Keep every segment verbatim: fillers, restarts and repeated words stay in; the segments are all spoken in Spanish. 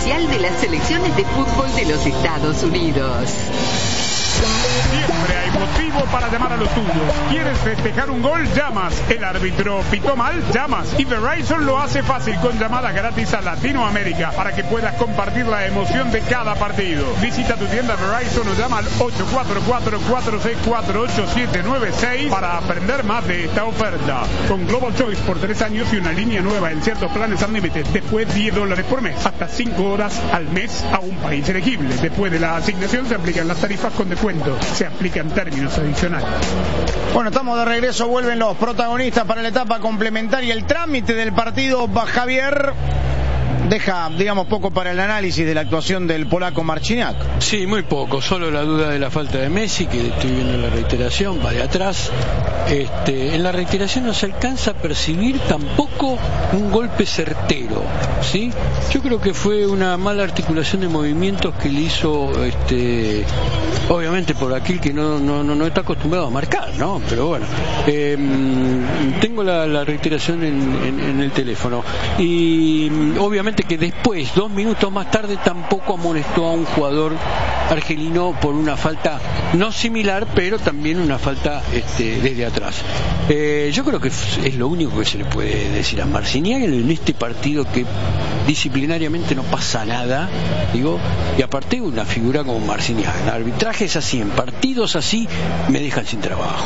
oficial de las selecciones de fútbol de los Estados Unidos. Siempre hay motivo para llamar a los tuyos. ¿Quieres festejar un gol? Llamas. ¿El árbitro pitó mal? Llamas. Y Verizon lo hace fácil con llamadas gratis a Latinoamérica para que puedas compartir la emoción de cada partido. Visita tu tienda Verizon o llama al ocho cuatro cuatro, cuatro seis cuatro, ocho siete nueve seis para aprender más de esta oferta. Con Global Choice por tres años y una línea nueva en ciertos planes Unlimited. Después diez dólares por mes. Hasta cinco horas al mes a un país elegible. Después de la asignación se aplican las tarifas con descuento. Se aplican términos adicionales. Bueno, estamos de regreso, vuelven los protagonistas para la etapa complementaria. El trámite del partido, Javier, deja, digamos, poco para el análisis de la actuación del polaco Marciniak. Sí, muy poco, solo la duda de la falta de Messi, que estoy viendo en la reiteración, va de atrás. Este, en la reiteración no se alcanza a percibir tampoco un golpe certero, ¿sí? Yo creo que fue una mala articulación de movimientos que le hizo, este, obviamente por aquel que no, no, no, no está acostumbrado a marcar, ¿no? Pero bueno, eh, tengo la, la reiteración en, en, en el teléfono y obviamente que después, dos minutos más tarde, tampoco amonestó a un jugador argelino por una falta no similar, pero también una falta este, desde atrás. Eh, yo creo que es lo único que se le puede decir a Marciniak en este partido, que disciplinariamente no pasa nada, digo, y aparte una figura como Marciniak, en arbitrajes así, en partidos así, me dejan sin trabajo.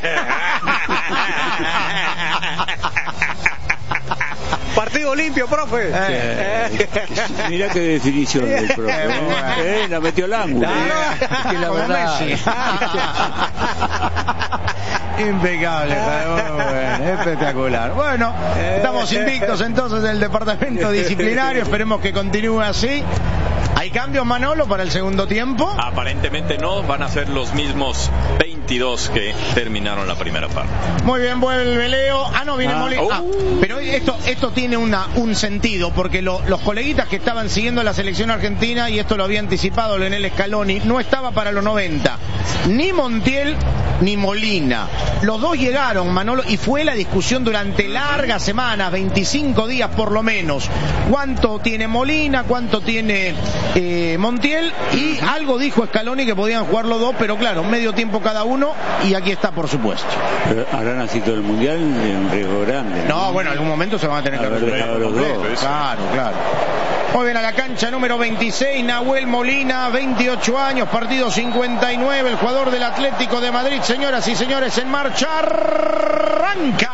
Partido limpio, profe. Eh, Mira qué definición del profe. Eh, la metió al ángulo. No, que la verdad. Impecable, muy bueno, espectacular. Bueno, estamos invictos entonces en el departamento disciplinario. Esperemos que continúe así. ¿Hay cambios, Manolo, para el segundo tiempo? Aparentemente no, van a ser los mismos veintidós que terminaron la primera parte. Muy bien, vuelve Leo. Ah, no, viene Ah, Molina. uh. Ah, pero esto esto tiene una un sentido, porque lo, los coleguitas que estaban siguiendo la selección argentina, y esto lo había anticipado Leonel Scaloni, no estaba para los noventa. Ni Montiel ni Molina. Los dos llegaron, Manolo, y fue la discusión durante largas semanas, veinticinco días por lo menos. ¿Cuánto tiene Molina? ¿Cuánto tiene eh, Montiel? Y algo dijo Scaloni que podían jugar los dos, pero claro, medio tiempo cada uno, y aquí está, por supuesto. Pero habrán asistido el mundial en un riesgo grande. No, no, bueno, en algún momento se van a tener que resolver los dos. Claro, claro. Muy bien, a la cancha número veintiséis, Nahuel Molina, veintiocho años, partido cincuenta y nueve, el jugador del Atlético de Madrid. Señoras y señores, en marcha, arranca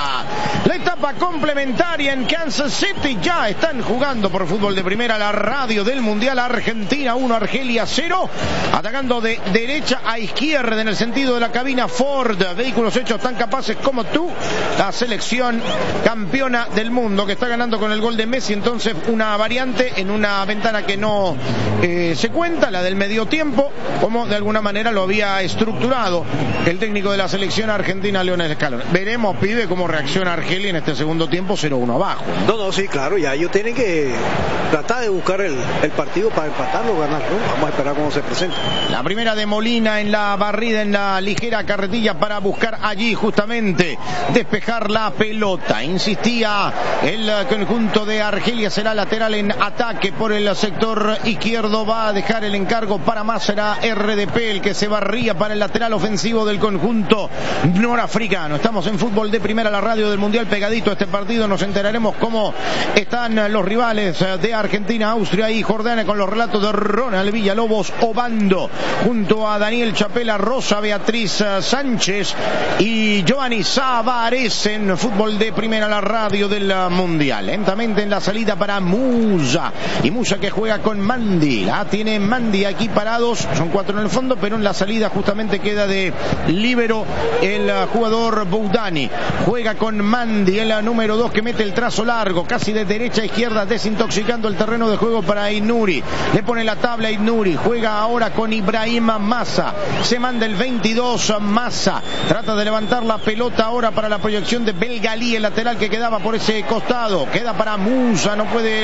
la etapa complementaria en Kansas City. Ya están jugando por fútbol de primera la radio del Mundial. Argentina uno, Argelia cero. Atacando de derecha a izquierda en el sentido de la cabina Ford. Vehículos hechos tan capaces como tú. La selección campeona del mundo que está ganando con el gol de Messi. Entonces una variante en una ventana que no eh, se cuenta, la del medio tiempo, como de alguna manera lo había estructurado el técnico de la selección argentina, Leonel Scaloni. Veremos, pibe, cómo reacciona Argelia en este segundo tiempo, cero uno abajo. No, no, sí, claro, ya ellos tienen que tratar de buscar el, el partido para empatarlo o ganar, ¿no? Vamos a esperar cómo se presenta. La primera de Molina en la barrida, en la ligera carretilla, para buscar allí justamente despejar la pelota. Insistía el conjunto de Argelia, será lateral en ataque por el sector izquierdo, va a dejar el encargo para más, será R D P el que se barría para el lateral ofensivo del conjunto norafricano. Estamos en fútbol de primera, la radio del Mundial, pegadito a este partido. Nos enteraremos cómo están los rivales de Argentina, Austria y Jordania, con los relatos de Ronald Villalobos Obando, junto a Daniel Chapela, Rosa Beatriz Sánchez y Giovanni Savares en fútbol de primera, la radio del Mundial. Lentamente en la salida para Musa, y Musa que juega con Mandi. La tiene Mandi aquí parados, son cuatro en el fondo, pero en la salida justamente queda de líbero el jugador Boudani. Juega con Mandi, el número dos, que mete el trazo largo, casi de derecha a izquierda, desintoxicando el terreno de juego para Inuri. Le pone la tabla a Inuri, juega ahora con Ibrahim Massa, se manda el veintidós, Massa trata de levantar la pelota ahora para la proyección de Belgalí, el lateral que quedaba por ese costado, queda para Musa, no puede la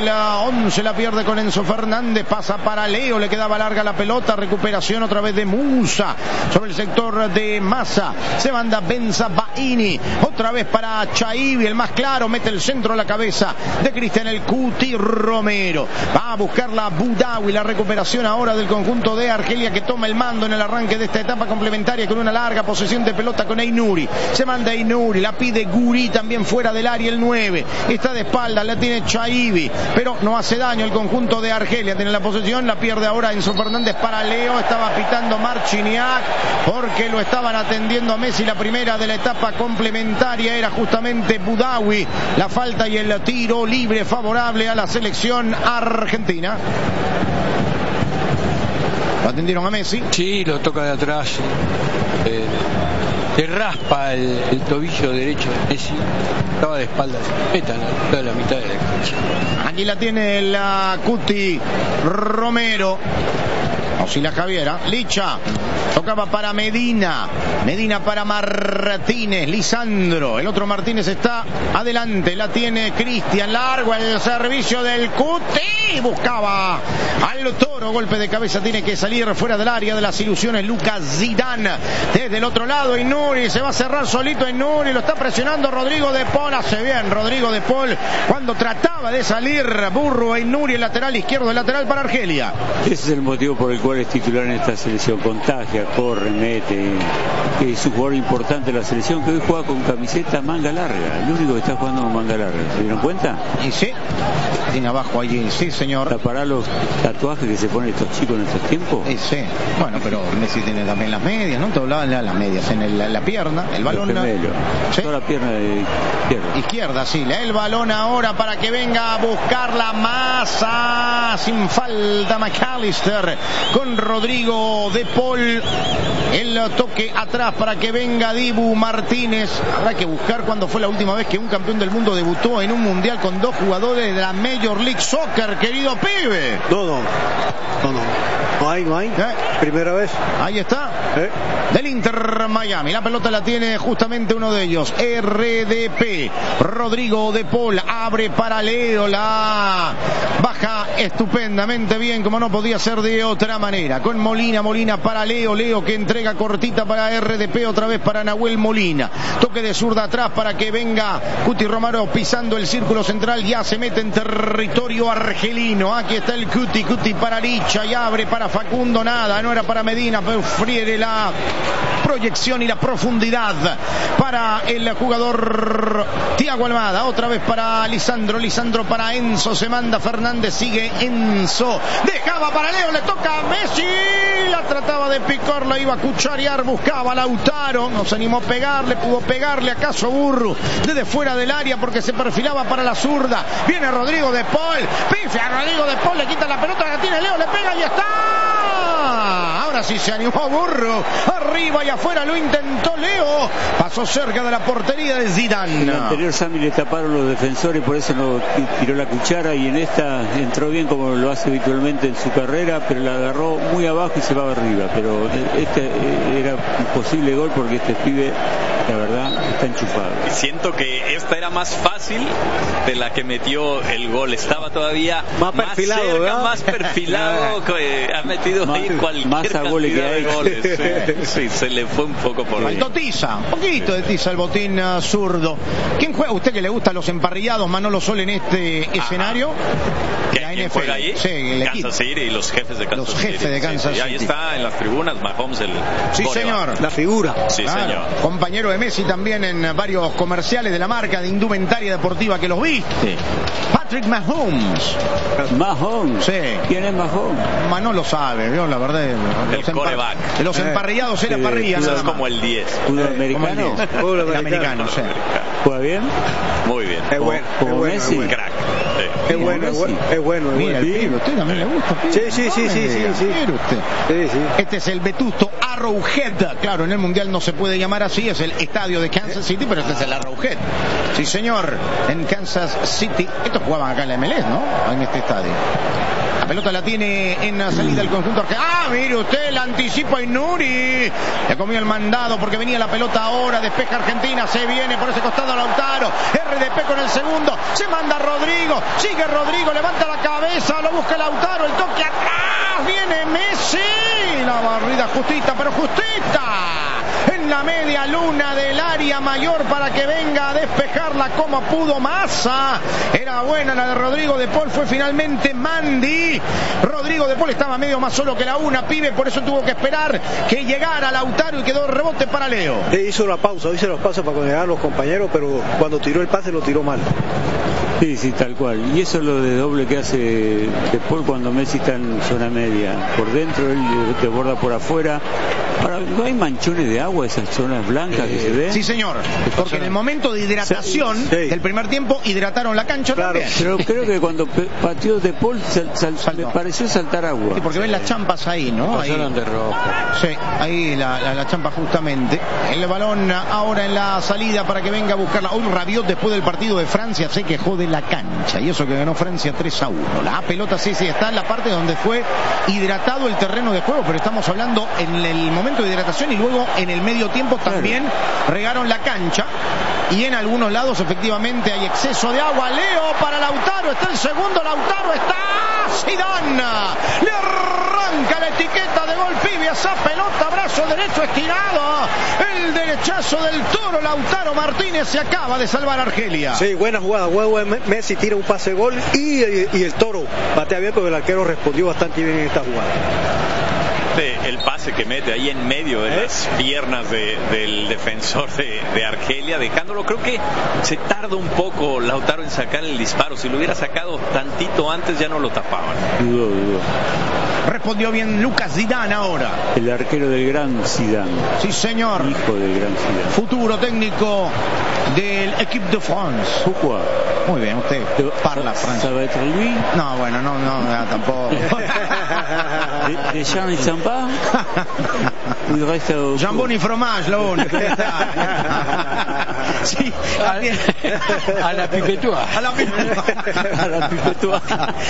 once la pierde con Enzo Fernández, pasa para Leo, le quedaba larga la pelota, recuperación otra vez de Musa sobre el sector de Massa, se manda Benza Baini, otra vez para Chaibi, el más claro, mete el centro a la cabeza de Cristian el Cuti Romero, va a buscar la Boudaoui, la recuperación ahora del conjunto de Argelia que toma el mando en el arranque de esta etapa complementaria con una larga posesión de pelota con Einuri, se manda Einuri, la pide Guri también fuera del área el nueve, está de espaldas, la tiene Chaibi, pero no hace daño el conjunto de Argelia, tiene la posesión, la pierde ahora Enzo Fernández para Leo, estaba pitando Marciniak porque lo estaban atendiendo a Messi, la primera de la etapa complementaria era justamente Boudaoui, la falta y el tiro libre favorable a la selección argentina. ¿Lo atendieron a Messi? Sí, lo toca de atrás. Eh, le raspa el, el tobillo derecho de Messi. Estaba de espaldas. Meta en la, la mitad de la cancha. Aquí la tiene la Cuti Romero. O si la Javiera. Licha. Tocaba para Medina. Medina para Martínez. Lisandro. El otro Martínez está adelante. La tiene Cristian. Largo el servicio del Cuti. Buscaba al Toro. Golpe de cabeza. Tiene que salir fuera del área de las ilusiones. Lucas Zidane. Desde el otro lado. Einuri. Se va a cerrar solito Einuri. Lo está presionando Rodrigo de Paul. Hace bien Rodrigo de Paul. Cuando trataba de salir Burro Einuri. El lateral izquierdo. El lateral para Argelia. Ese es el motivo por el cual es titular en esta selección. Contagia, corre, mete. Es un jugador importante de la selección que hoy juega con camiseta manga larga. El único que está jugando con manga larga. ¿Se dieron cuenta? Y sí. Tiene abajo allí. Sí, señor. ¿Para los tatuajes que se ponen estos chicos en estos tiempos? Y sí. Bueno, pero Messi tiene también las medias, ¿no? Te hablaban de las medias en el, la pierna, el balón. ¿Sí? Toda la pierna de izquierda. Izquierda, sí. El balón ahora para que venga a buscar la masa. Sin falta McAllister con Rodrigo de Paul. El toque atrás para que venga Dibu Martínez. Habrá que buscar cuándo fue la última vez que un campeón del mundo debutó en un mundial con dos jugadores de la Major League Soccer, querido pibe. No, no. No, no. No hay, no hay. ¿Eh? Primera vez. Ahí está. ¿Eh? Del Inter Miami. La pelota la tiene justamente uno de ellos. R D P. Rodrigo de Paul. Abre para Leo. La baja estupendamente bien, como no podía ser de otra manera. Con Molina. Molina para Leo. Leo que entrega cortita para R D P. Otra vez para Nahuel Molina. Toque de zurda atrás para que venga Cuti Romero pisando el círculo central. Ya se mete en territorio argelino. Aquí está el Cuti. Cuti para Licha. Y abre para Facundo. Nada. No era para Medina. Pero friere la proyección y la profundidad para el jugador Thiago Almada. Otra vez para Lisandro. Lisandro para Enzo. Se manda Fernández. Sigue Enzo. Dejaba para Leo. Le toca a Messi. La trataba de picar. La iba a cucharear. Buscaba a Lautaro. No se animó a pegarle. Pudo pegarle acaso Burro desde fuera del área porque se perfilaba para la zurda. Viene Rodrigo de Paul. Pifia a Rodrigo de Paul. Le quita la pelota. La tiene Leo. Le pega y está. Ahora sí se animó Burro. Arriba y afuera lo intentó Leo. Pasó cerca de la portería de Zidane. En el anterior Sami le taparon los defensores, por eso no tiró la cuchara, y en esta entró bien como lo hace habitualmente en su carrera, pero la agarró muy abajo y se va arriba. Pero este era un posible gol porque este pibe, la verdad, está enchufado. Siento que esta era más fácil de la que metió el gol. Estaba todavía más, más perfilado, cerca, ¿verdad? más perfilado. Que ha metido más, ahí cualquier más cantidad goles que hay. de goles. Sí, sí, se le fue un poco por ahí. Faltó tiza, un poquito de tiza el botín uh, zurdo. ¿Quién juega? ¿Usted que le gustan los emparrillados, Manolo Sol, en este Ajá. escenario? ¿Quién, la ¿quién N F L. juega ahí? Sí, el Kansas equipo. City y los jefes de Kansas Los City. jefes de Kansas sí, sí. City. Ahí está en las tribunas Mahomes, el Sí, coreback. señor. La figura. Sí, Claro. señor. Compañero de Messi también en varios comerciales de la marca de indumentaria deportiva que los viste. Patrick Mahomes. Mahomes. Sí. ¿Quién es Mahomes? Manolo sabe, ¿vio? La verdad. El los coreback. De los emparrillados era Sí, parrilla. sí, nada Es más. como el diez. ¿Fútbol Como el americano? diez. Fútbol El americano. americano, sí. ¿Juega bien? Muy bien. Es bueno. Como Es bueno. Messi. Es bueno. Crack. Sí. Es bueno. Es bueno. Es bueno. Mira, el Sí. pibe, ¿usted también le gusta? Pibe? Sí, sí, sí, No me sí, sí, diga, sí. mire usted. Sí, sí. Este es el vetusto Arrowhead. Claro, en el Mundial no se puede llamar así, es el estadio de Kansas City, pero este es el Arrowhead. Sí, señor, en Kansas City. Estos jugaban acá en la M L S, ¿no? En este estadio. La pelota la tiene en la salida del conjunto argentino. Ah, mire usted, la anticipa Inuri. Le comió el mandado porque venía la pelota ahora. Despeja Argentina. Se viene por ese costado Lautaro. R D P con el segundo. se manda Rodrigo, sigue Rodrigo, levanta la cabeza, lo busca Lautaro, el toque atrás, viene Messi, la barrida justita, pero justita, en la media luna del área mayor para que venga a despejarla como pudo Massa. Era buena la de Rodrigo de Paul, fue finalmente Mandy. Rodrigo de Paul estaba medio más solo que la una, pibe, por eso tuvo que esperar que llegara Lautaro y quedó rebote para Leo. Hizo la pausa, hizo la pausa para condenar a los compañeros, pero cuando tiró el pase lo tiró mal. Sí, sí, tal cual. Y eso es lo de doble que hace De Paul cuando Messi está en zona media. Por dentro, él desborda por afuera. Ahora, ¿no hay manchones de agua, esas zonas blancas eh, que se ven? Sí, señor. Porque en el momento de hidratación sí, sí. del primer tiempo, hidrataron la cancha claro. también. Pero creo que cuando pateó De Paul, sal, sal, me pareció saltar agua. Sí, porque ven las champas ahí, ¿no? Pasaron ahí. de rojo. Sí, ahí la, la, la champa justamente. El balón ahora en la salida para que venga a buscarla. Hoy Rabiot, después del partido de Francia, se quejó de la cancha. Y eso que ganó Francia tres a uno. La pelota sí, sí, está en la parte donde fue hidratado el terreno de juego, pero estamos hablando en el momento de hidratación y luego en el medio tiempo también claro. regaron la cancha. Y en algunos lados efectivamente hay exceso de agua. Leo para Lautaro, está el segundo, Lautaro está Zidane, le arranca la etiqueta de gol, pibe, esa pelota, brazo derecho estirado, el derechazo del toro Lautaro Martínez, se acaba de salvar a Argelia. Sí, buena jugada, huevo, Messi tira un pase gol y, y, y el toro batea bien porque el arquero respondió bastante bien en esta jugada. El pase que mete ahí en medio de las piernas de, del defensor de, de Argelia, dejándolo, creo que se tarda un poco Lautaro en sacar el disparo. Si lo hubiera sacado tantito antes ya no lo tapaban. Dudó, dudó. Respondió bien Lucas Zidane ahora. El arquero del gran Zidane. Sí, señor. Hijo del gran Zidane. Futuro técnico del Equipe de France. Pourquoi? Muy bien, usted parla francés. ¿Ça va être lui? No, bueno, no, no, no tampoco. de, de Jean y Champagne. Jambon y fromage, lo único. Sí, a, a la pipetua. A la pipetua. A la pipetua.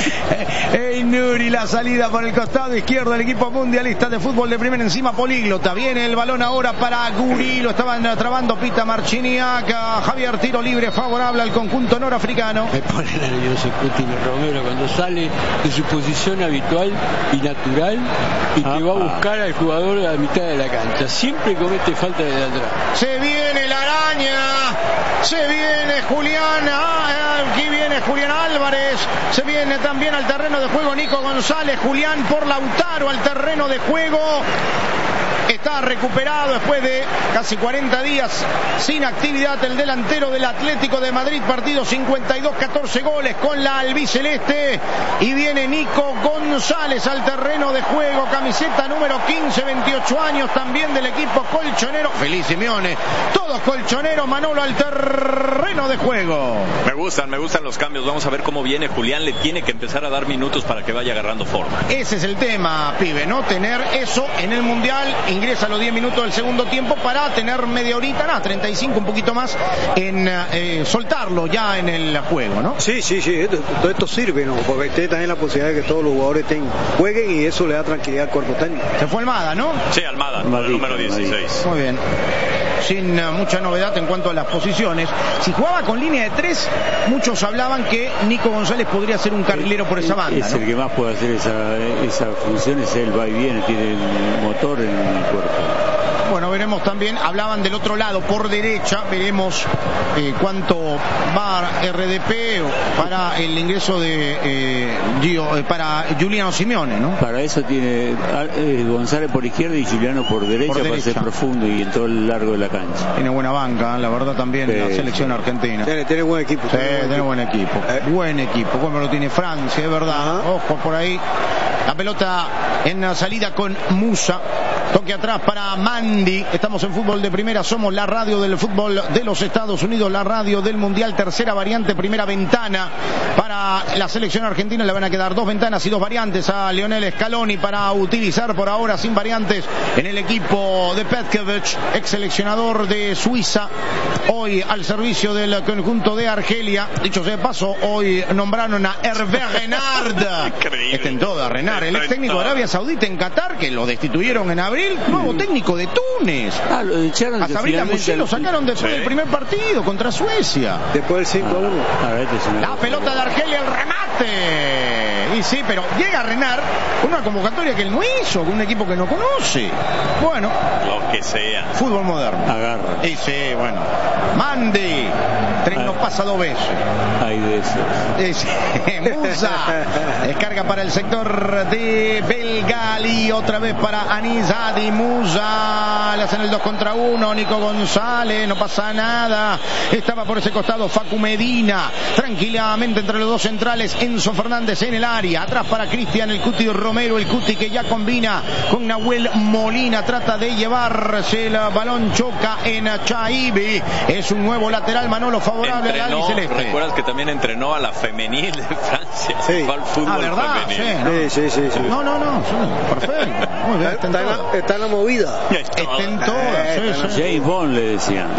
Ey, Nuri, la salida por el costado izquierdo del equipo mundialista de fútbol de primera, encima políglota. Viene el balón ahora para Guri, lo estaban trabando Pita Marciniak. Javier, tiro libre favorable al conjunto norafricano. Me pone nervioso Coutinho Romero cuando sale de su posición habitual y natural y ah, que va a buscar al jugador a la mitad de la cancha. Siempre comete falta de atrás. Se viene la araña, se viene Julián, ah, aquí viene Julián Álvarez, se viene también al terreno de juego Nico González, Julián por Lautaro al terreno de juego. Está recuperado después de casi cuarenta días sin actividad el delantero del Atlético de Madrid, partido cincuenta y dos, catorce goles con la albiceleste, y viene Nico González al terreno de juego, camiseta número quince, veintiocho años, también del equipo colchonero, Feliz Simeone, todos colchoneros. Manolo al terreno de juego. Me gustan, me gustan los cambios, vamos a ver cómo viene Julián, le tiene que empezar a dar minutos para que vaya agarrando forma. Ese es el tema, pibe, ¿no? Tener eso en el Mundial. Ingresa a los diez minutos del segundo tiempo para tener media horita, nada, treinta y cinco, un poquito más, en eh, soltarlo ya en el juego, ¿no? Sí, sí, sí, esto, todo esto sirve, ¿no? Porque tiene también la posibilidad de que todos los jugadores tengan, jueguen y eso le da tranquilidad al cuerpo técnico. Se fue Almada, ¿no? Sí, Almada, Almada el número dieciséis. Muy bien. Sin uh, mucha novedad en cuanto a las posiciones. Si jugaba con línea de tres, muchos hablaban que Nico González podría ser un carrilero por esa banda, es ¿no? El que más puede hacer esa, esa función es él, va y viene, tiene el motor en el cuerpo. Bueno, veremos también, hablaban del otro lado, por derecha, veremos eh, cuánto va R D P para el ingreso de eh, Gio, eh, para Giuliano Simeone, ¿no? Para eso tiene eh, González por izquierda y Giuliano por derecha, por derecha, para ser profundo y en todo el largo de la cancha. Tiene buena banca, la verdad también, sí, la selección sí. argentina. Tiene, tiene buen equipo. Sí, tiene buen equipo. Eh. Buen equipo, como lo tiene Francia, es verdad. Ajá. Ojo por ahí. La pelota en salida con Musa. Toque atrás para Mandy. Estamos en fútbol de primera. Somos la radio del fútbol de los Estados Unidos, la radio del Mundial. Tercera variante, primera ventana para la selección argentina. Le van a quedar dos ventanas y dos variantes a Lionel Scaloni para utilizar por ahora sin variantes en el equipo de Petkovic, ex seleccionador de Suiza, hoy al servicio del conjunto de Argelia. Dicho sea de paso, hoy nombraron a Hervé Renard. Está en toda, Renard, el ex técnico de Arabia Saudita en Qatar, que lo destituyeron en abril Abril, nuevo técnico de Túnez. Ah, lo echaron. A Sabrina Musí lo sacaron después sí. del primer partido contra Suecia. Después del cinco a uno. Ah, este la pelota de Argelia, el remate. Y sí, pero llega a Renard con una convocatoria que él no hizo, con un equipo que no conoce. Bueno. Lo que sea. Fútbol moderno. Agarra. Y sí, bueno. Mandi. Tren nos pasa dos veces. Hay de esos. Musa. Descarga para el sector de Belgali. Otra vez para Anizadi. Musa. Le hacen el dos contra uno. Nico González. No pasa nada. Estaba por ese costado Facu Medina. Tranquilamente entre los dos centrales. Enzo Fernández en el área. Atrás para Cristian el Cuti Romero. El Cuti que ya combina con Nahuel Molina. Trata de llevarse el balón. Choca en Chaibi. Es un nuevo lateral. Manolo favorable entrenó, al albiceleste. ¿Recuerdas que también entrenó a la femenil de Francia? Sí. Fue al fútbol ah, ¿verdad? femenil. Sí, sí, sí, sí. No, no, no. Perfecto. Muy bien. Está, está, en la, está en la movida. Está en todo. Eh, Sí, sí. James Bond le decían.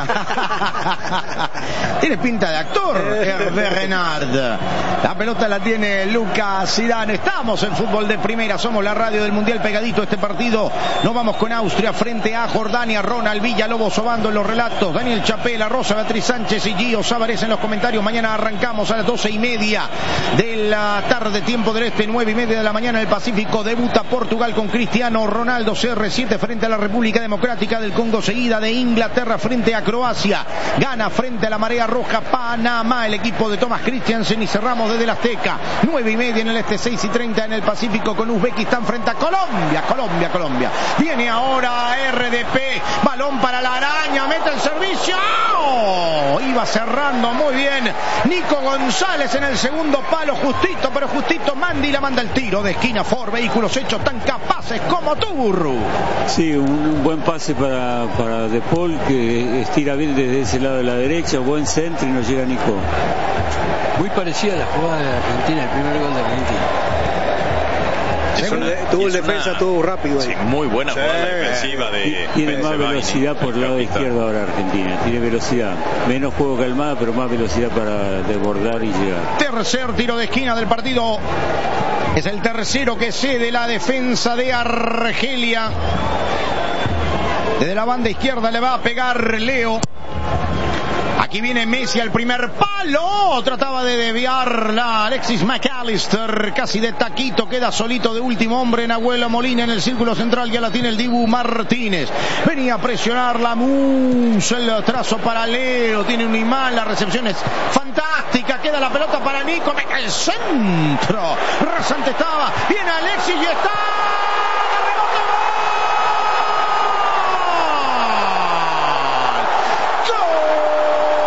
Tiene pinta de actor, Hervé Renard. La pelota la tiene Lucas Zidane. Estamos en fútbol de primera. Somos la radio del Mundial pegadito a este partido. Nos vamos con Austria frente a Jordania. Ronald Villalobos Obando en los relatos. Daniel Chapela, Rosa Beatriz Sánchez y Gio Sávarez en los comentarios. Mañana arrancamos a las doce y media de la tarde, tiempo del este, nueve y media de la mañana en el Pacífico. Debuta Portugal con Cristiano Ronaldo. C R siete frente a la República Democrática del Congo, seguida de Inglaterra frente a Croacia. Gana frente a la Marea Roja Panamá, el equipo de Thomas Christiansen, y cerramos desde el Azteca. nueve y media en el este, seis y treinta en el Pacífico con Uzbekistán frente a Colombia. Colombia, Colombia. Viene ahora R D P. Balón para la araña. Mete el servicio. ¡Oh! Iba cerrando muy bien Nico González en el segundo palo. Justito, pero justito. Mandi la manda el tiro de esquina. Ford Vehículos hechos tan capaces como tú, Burru. Sí, un, un buen pase para, para De Paul, que estira bien desde ese lado de la derecha. Buen centro y no llega Nico. Muy parecida a la jugada de Argentina, el primer gol de Argentina. Una, tuvo el defensa, una, tuvo rápido ahí. Sí, muy buena sí. jugada defensiva de Tiene más velocidad por el lado izquierdo ahora Argentina. Tiene velocidad. Menos juego calmada, pero más velocidad para desbordar y llegar. Tercer tiro de esquina del partido. Es el tercero que cede la defensa de Argelia. Desde la banda izquierda le va a pegar Leo. Aquí viene Messi al primer palo. Trataba de desviarla Alexis McAllister. Casi de taquito. Queda solito de último hombre Nahuel Molina en el círculo central. Ya la tiene el Dibu Martínez. Venía a presionar la Mus. El trazo para Leo. Tiene un imán. La recepción es fantástica. Queda la pelota para Nico. Mete el centro. Rasante estaba. Viene Alexis y está.